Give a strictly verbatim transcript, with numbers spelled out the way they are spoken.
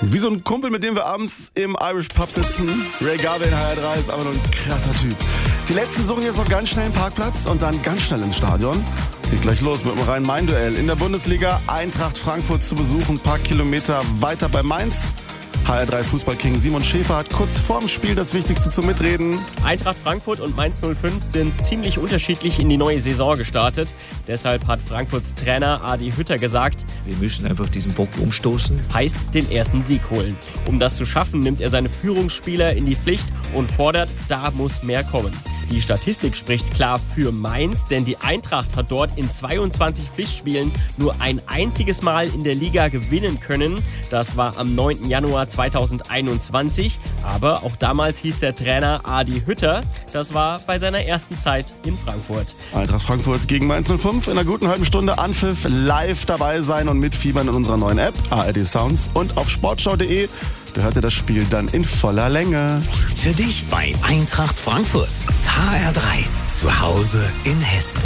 Wie so ein Kumpel, mit dem wir abends im Irish Pub sitzen. Ray Garvey in H R drei ist aber nur ein krasser Typ. Die Letzten suchen jetzt noch ganz schnell einen Parkplatz und dann ganz schnell ins Stadion. Geht gleich los mit dem Rhein-Main-Duell. In der Bundesliga Eintracht Frankfurt zu besuchen, ein paar Kilometer weiter bei Mainz. H R drei Fußballking Simon Schäfer hat kurz vorm Spiel das Wichtigste zum Mitreden. Eintracht Frankfurt und Mainz null fünf sind ziemlich unterschiedlich in die neue Saison gestartet. Deshalb hat Frankfurts Trainer Adi Hütter gesagt, wir müssen einfach diesen Bock umstoßen. Heißt den ersten Sieg holen. Um das zu schaffen, nimmt er seine Führungsspieler in die Pflicht und fordert, da muss mehr kommen. Die Statistik spricht klar für Mainz, denn die Eintracht hat dort in zweiundzwanzig Pflichtspielen nur ein einziges Mal in der Liga gewinnen können. Das war am neunten Januar zweitausendeinundzwanzig. Aber auch damals hieß der Trainer Adi Hütter. Das war bei seiner ersten Zeit in Frankfurt. Eintracht Frankfurt gegen Mainz null fünf. In einer guten halben Stunde Anpfiff, live dabei sein und mitfiebern in unserer neuen App A R D Sounds und auf sportschau punkt de. Da hört ihr das Spiel dann in voller Länge. Für dich bei Eintracht Frankfurt. H R drei. Zu Hause in Hessen.